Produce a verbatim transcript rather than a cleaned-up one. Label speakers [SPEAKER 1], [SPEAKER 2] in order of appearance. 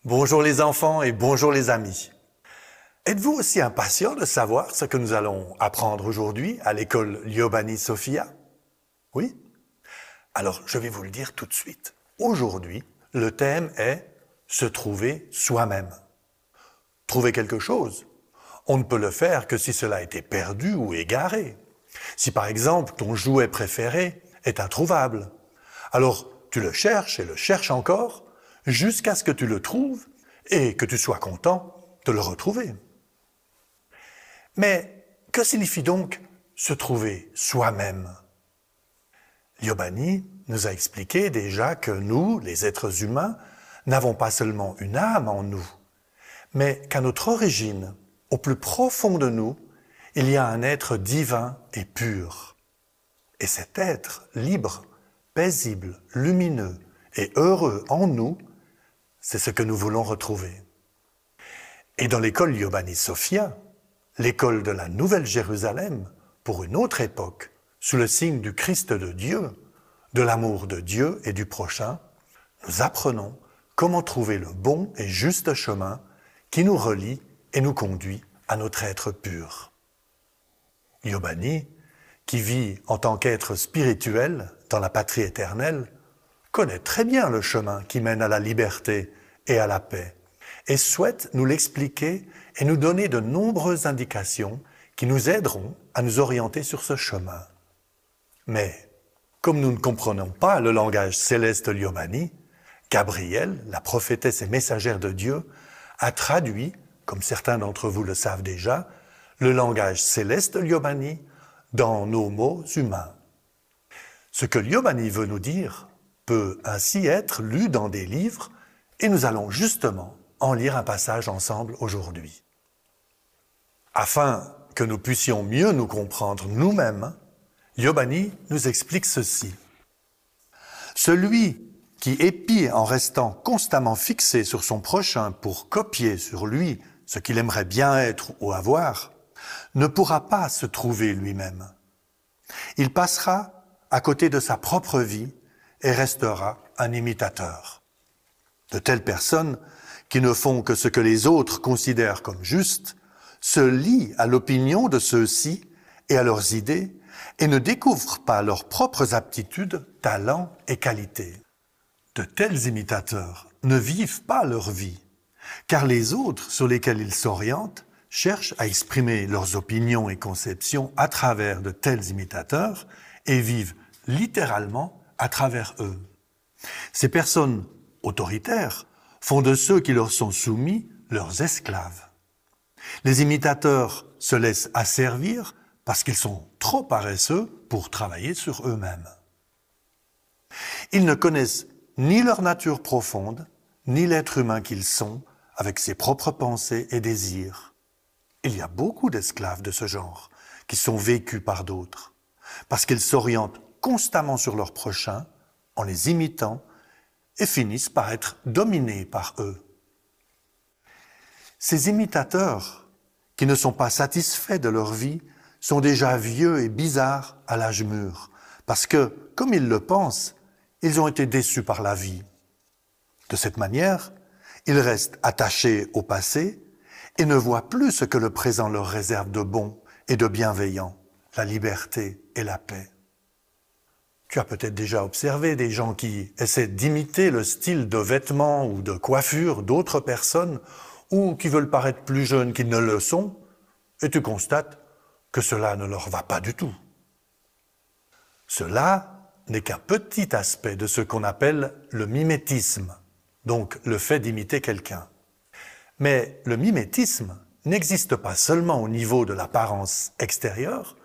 [SPEAKER 1] Bonjour les enfants et bonjour les amis. Êtes-vous aussi impatients de savoir ce que nous allons apprendre aujourd'hui à l'école Liobani Sofia? Oui? Alors, je vais vous le dire tout de suite. Aujourd'hui, le thème est « se trouver soi-même ». Trouver quelque chose, on ne peut le faire que si cela a été perdu ou égaré. Si par exemple, ton jouet préféré est introuvable, alors tu le cherches et le cherches encore jusqu'à ce que tu le trouves et que tu sois content de le retrouver. Mais que signifie donc se trouver soi-même? Liobani nous a expliqué déjà que nous, les êtres humains, n'avons pas seulement une âme en nous, mais qu'à notre origine, au plus profond de nous, il y a un être divin et pur. Et cet être libre, paisible, lumineux et heureux en nous, c'est ce que nous voulons retrouver. Et dans l'école Liobani Sofia, l'école de la Nouvelle Jérusalem, pour une autre époque, sous le signe du Christ de Dieu, de l'amour de Dieu et du prochain, nous apprenons comment trouver le bon et juste chemin qui nous relie et nous conduit à notre être pur. Liobani, qui vit en tant qu'être spirituel dans la patrie éternelle, connaît très bien le chemin qui mène à la liberté et à la paix, et souhaite nous l'expliquer et nous donner de nombreuses indications qui nous aideront à nous orienter sur ce chemin. Mais, comme nous ne comprenons pas le langage céleste Liobani, Gabrielle, la prophétesse et messagère de Dieu, a traduit, comme certains d'entre vous le savent déjà, le langage céleste Liobani dans nos mots humains. Ce que Liobani veut nous dire peut ainsi être lu dans des livres et nous allons justement en lire un passage ensemble aujourd'hui. Afin que nous puissions mieux nous comprendre nous-mêmes, Liobani nous explique ceci. Celui qui épie en restant constamment fixé sur son prochain pour copier sur lui ce qu'il aimerait bien être ou avoir, ne pourra pas se trouver lui-même. Il passera à côté de sa propre vie et restera un imitateur. De telles personnes, qui ne font que ce que les autres considèrent comme juste, se lient à l'opinion de ceux-ci et à leurs idées et ne découvrent pas leurs propres aptitudes, talents et qualités. De tels imitateurs ne vivent pas leur vie, car les autres sur lesquels ils s'orientent cherchent à exprimer leurs opinions et conceptions à travers de tels imitateurs et vivent littéralement à travers eux. Ces personnes autoritaires font de ceux qui leur sont soumis leurs esclaves. Les imitateurs se laissent asservir parce qu'ils sont trop paresseux pour travailler sur eux-mêmes. Ils ne connaissent ni leur nature profonde, ni l'être humain qu'ils sont, avec ses propres pensées et désirs. Il y a beaucoup d'esclaves de ce genre qui sont vécus par d'autres, parce qu'ils s'orientent constamment sur leurs prochains en les imitant et finissent par être dominés par eux. Ces imitateurs, qui ne sont pas satisfaits de leur vie, sont déjà vieux et bizarres à l'âge mûr, parce que, comme ils le pensent, ils ont été déçus par la vie. De cette manière, ils restent attachés au passé et ne voient plus ce que le présent leur réserve de bon et de bienveillant, la liberté et la paix. Tu as peut-être déjà observé des gens qui essaient d'imiter le style de vêtements ou de coiffure d'autres personnes ou qui veulent paraître plus jeunes qu'ils ne le sont, et tu constates que cela ne leur va pas du tout. Cela n'est qu'un petit aspect de ce qu'on appelle le mimétisme, donc le fait d'imiter quelqu'un. Mais le mimétisme n'existe pas seulement au niveau de l'apparence extérieure,